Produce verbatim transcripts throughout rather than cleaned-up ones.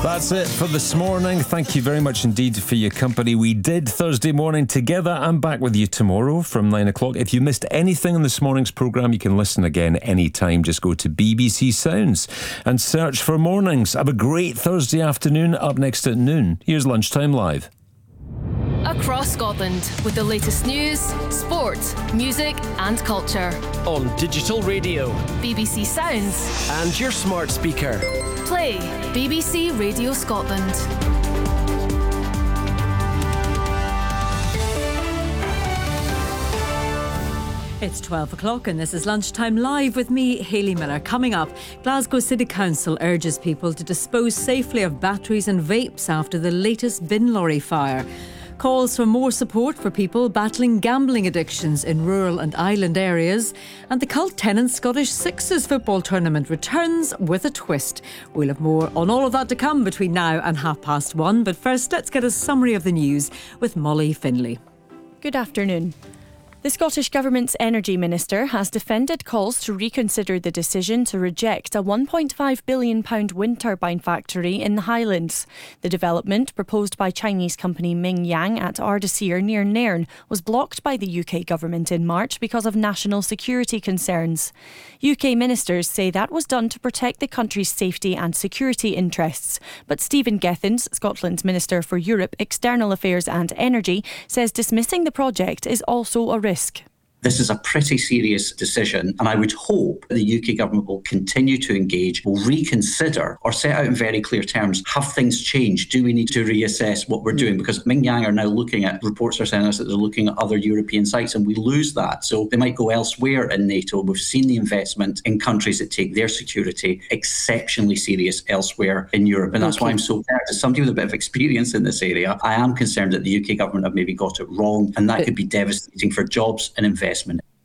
That's it for this morning. Thank you very much indeed for your company. We did Thursday morning together. I'm back with you tomorrow from nine o'clock. If you missed anything in this morning's programme, you can listen again anytime. Just go to B B C Sounds and search for Mornings. Have a great Thursday afternoon. Up next at noon, here's Lunchtime Live. Across Scotland with the latest news, sport, music and culture. On digital radio, B B C Sounds and your smart speaker. Play B B C Radio Scotland. It's twelve o'clock and this is Lunchtime Live with me, Hayley Miller. Coming up, Glasgow City Council urges people to dispose safely of batteries and vapes after the latest bin lorry fire. Calls for more support for people battling gambling addictions in rural and island areas. And the Cult Tennant Scottish Sixes football tournament returns with a twist. We'll have more on all of that to come between now and half past one. But first, let's get a summary of the news with Molly Finlay. Good afternoon. The Scottish Government's Energy Minister has defended calls to reconsider the decision to reject a one point five billion pounds wind turbine factory in the Highlands. The development, proposed by Chinese company Mingyang at Ardersier near Nairn, was blocked by the U K Government in March because of national security concerns. U K ministers say that was done to protect the country's safety and security interests. But Stephen Gethins, Scotland's Minister for Europe, External Affairs and Energy, says dismissing the project is also a risk. This is a pretty serious decision, and I would hope the U K government will continue to engage, will reconsider or set out in very clear terms, have things changed? Do we need to reassess what we're doing? Because Mingyang are now looking at, reports are telling us that they're looking at other European sites, and we lose that. So they might go elsewhere in NATO. We've seen the investment in countries that take their security exceptionally serious elsewhere in Europe. And that's okay. Why I'm so concerned. As somebody with a bit of experience in this area, I am concerned that the U K government have maybe got it wrong, and that but- could be devastating for jobs and investment.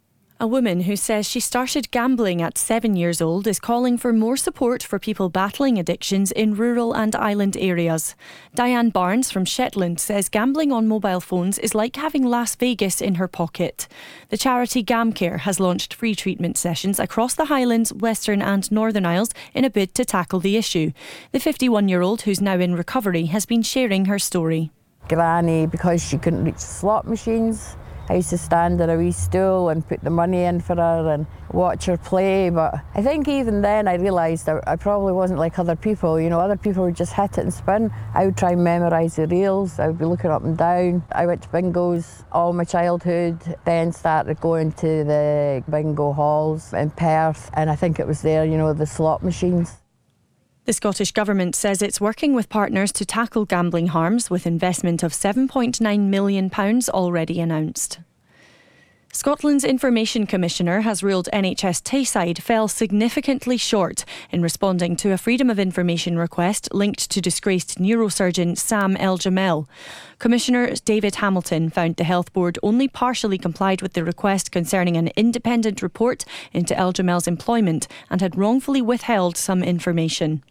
A woman who says she started gambling at seven years old is calling for more support for people battling addictions in rural and island areas. Diane Barnes from Shetland says gambling on mobile phones is like having Las Vegas in her pocket. The charity GamCare has launched free treatment sessions across the Highlands, Western and Northern Isles in a bid to tackle the issue. The fifty-one-year-old, who's now in recovery, has been sharing her story. Granny, because she couldn't reach slot machines, I used to stand on a wee stool and put the money in for her and watch her play. But I think even then I realised I, I probably wasn't like other people. You know, other people would just hit it and spin. I would try and memorise the reels. I would be looking up and down. I went to bingos all my childhood, then started going to the bingo halls in Perth. And I think it was there, you know, the slot machines. The Scottish Government says it's working with partners to tackle gambling harms with investment of seven point nine million pounds already announced. Scotland's Information Commissioner has ruled N H S Tayside fell significantly short in responding to a Freedom of Information request linked to disgraced neurosurgeon Sam El-Jamel. Commissioner David Hamilton found the Health Board only partially complied with the request concerning an independent report into El-Jamel's employment and had wrongfully withheld some information.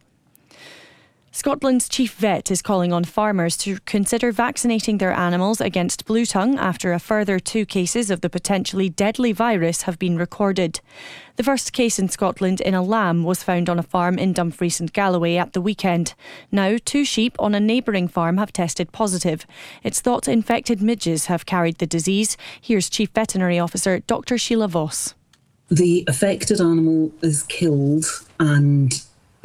Scotland's chief vet is calling on farmers to consider vaccinating their animals against blue tongue after a further two cases of the potentially deadly virus have been recorded. The first case in Scotland in a lamb was found on a farm in Dumfries and Galloway at the weekend. Now, two sheep on a neighbouring farm have tested positive. It's thought infected midges have carried the disease. Here's Chief Veterinary Officer Doctor Sheila Voss. The affected animal is killed and